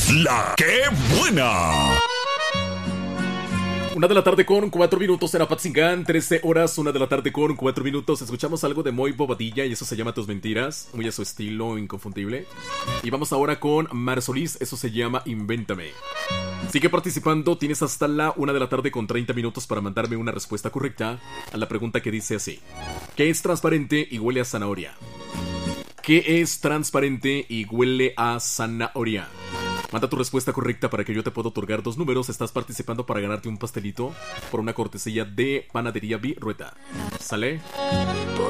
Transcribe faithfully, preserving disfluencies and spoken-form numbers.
La que buena. Una de la tarde con cuatro minutos en Apatzingán, trece horas, una de la tarde con cuatro minutos. Escuchamos algo de Moy Bobadilla y eso se llama Tus Mentiras, muy a su estilo inconfundible. Y vamos ahora con Mar Solís, eso se llama Invéntame. Sigue participando, tienes hasta la una de la tarde con treinta minutos para mandarme una respuesta correcta a la pregunta que dice así: ¿qué es transparente y huele a zanahoria? ¿Qué es transparente y huele a zanahoria? Manda tu respuesta correcta para que yo te pueda otorgar dos números. Estás participando para ganarte un pastelito por una cortesía de Panadería Virueta. ¿Sale?